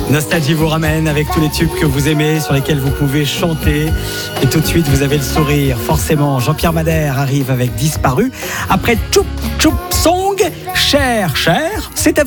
Nostalgie vous ramène avec tous les tubes que vous aimez, sur lesquels vous pouvez chanter. Et tout de suite, vous avez le sourire. Forcément, Jean-Pierre Madère arrive avec Disparu. Après Choup Choup Song, Cher, c'est à vous.